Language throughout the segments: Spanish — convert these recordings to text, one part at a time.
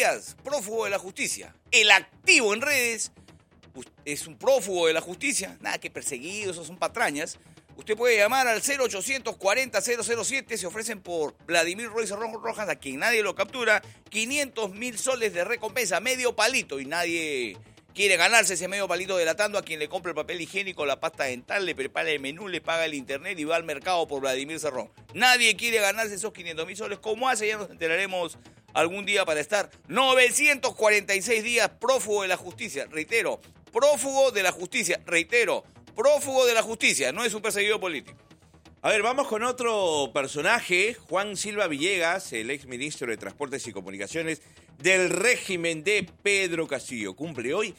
días prófugo de la justicia. El activo en redes es un prófugo de la justicia. Nada que perseguido, esos son patrañas. Usted puede llamar al 0840-007, se ofrecen por Vladimir Royce Rojas, a quien nadie lo captura, 500.000 soles de recompensa, medio palito, y nadie quiere ganarse ese medio palito delatando a quien le compra el papel higiénico, la pasta dental, le prepara el menú, le paga el internet y va al mercado por Vladimir Cerrón. Nadie quiere ganarse esos 500.000 soles. ¿Cómo hace? Ya nos enteraremos algún día para estar 946 días prófugo de la justicia. Reitero, prófugo de la justicia. Reitero, prófugo de la justicia, no es un perseguido político. A ver, vamos con otro personaje, Juan Silva Villegas, el exministro de Transportes y Comunicaciones del régimen de Pedro Castillo. Cumple hoy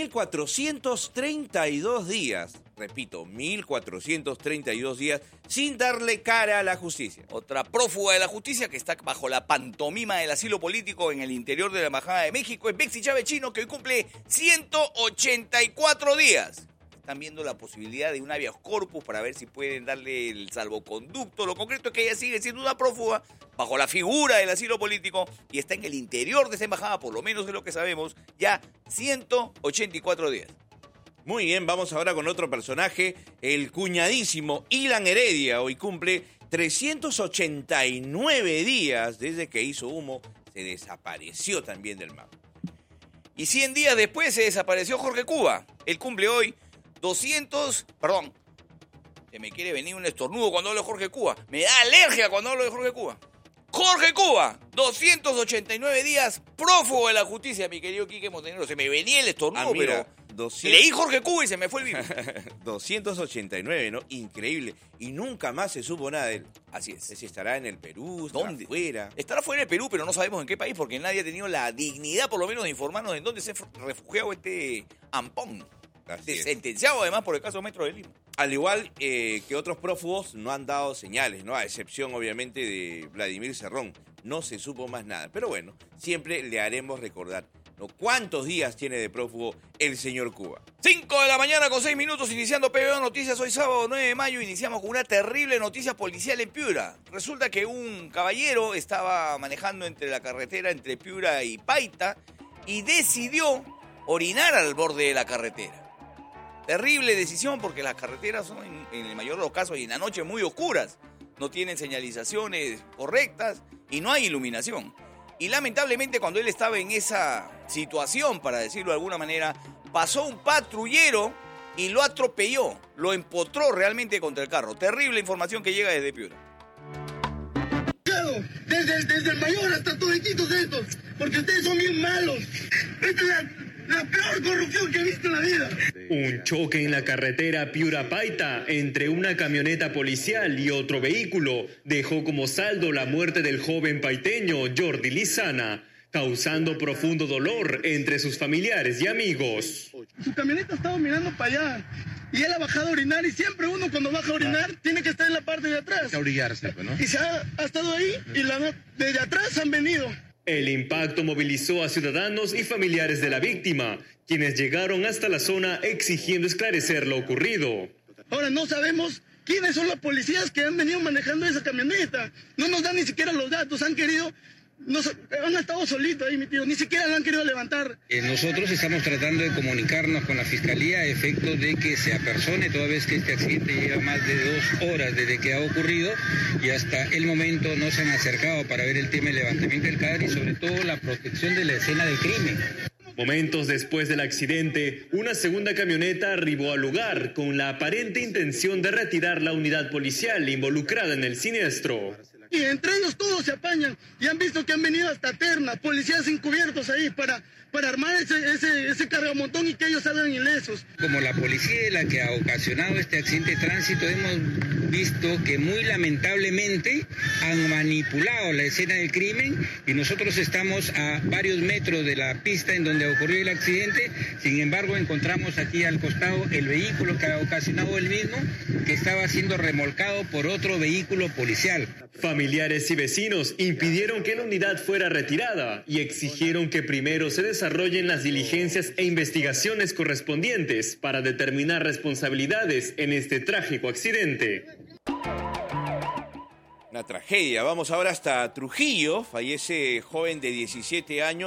1.432 días, repito, 1.432 días sin darle cara a la justicia. Otra prófuga de la justicia que está bajo la pantomima del asilo político en el interior de la Embajada de México es Betsy Chávez Chino, que hoy cumple 184 días. Están viendo la posibilidad de un habeas corpus para ver si pueden darle el salvoconducto. Lo concreto es que ella sigue siendo una prófuga bajo la figura del asilo político y está en el interior de esa embajada, por lo menos de lo que sabemos, ya 184 días. Muy bien, vamos ahora con otro personaje, el cuñadísimo Ilan Heredia. Hoy cumple 389 días desde que hizo humo, se desapareció también del mapa. Y 100 días después se desapareció Jorge Cuba. Él cumple hoy se me quiere venir un estornudo cuando hablo de Jorge Cuba. Me da alergia cuando hablo de Jorge Cuba. Jorge Cuba, 289 días prófugo de la justicia, mi querido Quique Montenegro. Se me venía el estornudo, mira, pero leí Jorge Cuba y se me fue el virus. 289, ¿no? Increíble. Y nunca más se supo nada de él. Así es. Si estará en el Perú, estará afuera. Estará fuera del Perú, pero no sabemos en qué país, porque nadie ha tenido la dignidad, por lo menos, de informarnos en dónde se ha refugiado este ampón. Sentenciado además por el caso Metro de Lima. Al igual que otros prófugos no han dado señales, ¿no? A excepción obviamente de Vladimir Cerrón. No se supo más nada. Pero bueno, siempre le haremos recordar, ¿no? ¿Cuántos días tiene de prófugo el señor Cuba? 5 de la mañana con 6 minutos, iniciando PBO Noticias. Hoy sábado 9 de mayo iniciamos con una terrible noticia policial en Piura. Resulta que un caballero estaba manejando entre la carretera entre Piura y Paita y decidió orinar al borde de la carretera. Terrible decisión porque las carreteras son en el mayor de los casos y en la noche muy oscuras. No tienen señalizaciones correctas y no hay iluminación. Y lamentablemente cuando él estaba en esa situación, para decirlo de alguna manera, pasó un patrullero y lo atropelló, lo empotró realmente contra el carro. Terrible información que llega desde Piura. Desde el mayor hasta todititos estos, porque ustedes son bien malos. Esta es la peor corrupción que he visto en la vida. Un choque en la carretera Piura-Paita entre una camioneta policial y otro vehículo dejó como saldo la muerte del joven paiteño Jordi Lizana, causando profundo dolor entre sus familiares y amigos. Su camioneta estaba mirando para allá y él ha bajado a orinar, y siempre uno cuando baja a orinar tiene que estar en la parte de atrás. Que orillarse, ¿no? Y se ha estado ahí y desde atrás han venido. El impacto movilizó a ciudadanos y familiares de la víctima, quienes llegaron hasta la zona exigiendo esclarecer lo ocurrido. Ahora no sabemos quiénes son los policías que han venido manejando esa camioneta. No nos dan ni siquiera los datos, han estado solitos ahí, mi tío, ni siquiera la han querido levantar. Nosotros estamos tratando de comunicarnos con la Fiscalía a efectos de que se apersone, toda vez que este accidente lleva más de 2 horas desde que ha ocurrido y hasta el momento no se han acercado para ver el tema del levantamiento del cadáver y sobre todo la protección de la escena del crimen. Momentos después del accidente, una segunda camioneta arribó al lugar con la aparente intención de retirar la unidad policial involucrada en el siniestro. Y entre ellos todos se apañan y han visto que han venido hasta ternas, policías encubiertos ahí para armar ese cargamontón y que ellos salgan ilesos. Como la policía es la que ha ocasionado este accidente de tránsito, hemos visto que muy lamentablemente han manipulado la escena del crimen y nosotros estamos a varios metros de la pista en donde ocurrió el accidente. Sin embargo, encontramos aquí al costado el vehículo que ha ocasionado el mismo, que estaba siendo remolcado por otro vehículo policial. Familiares y vecinos impidieron que la unidad fuera retirada y exigieron que primero se desarrollen las diligencias e investigaciones correspondientes para determinar responsabilidades en este trágico accidente. Una tragedia. Vamos ahora hasta Trujillo. Fallece joven de 17 años.